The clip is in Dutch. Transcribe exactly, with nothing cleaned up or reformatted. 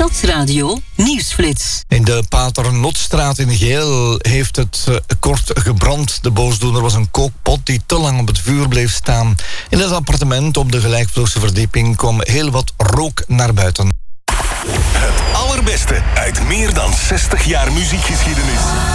Stadsradio Nieuwsflits. In de Paternotstraat in Geel heeft het uh, kort gebrand. De boosdoener was een kookpot die te lang op het vuur bleef staan. In het appartement op de gelijkvloerse verdieping kwam heel wat rook naar buiten. Het allerbeste uit meer dan zestig jaar muziekgeschiedenis.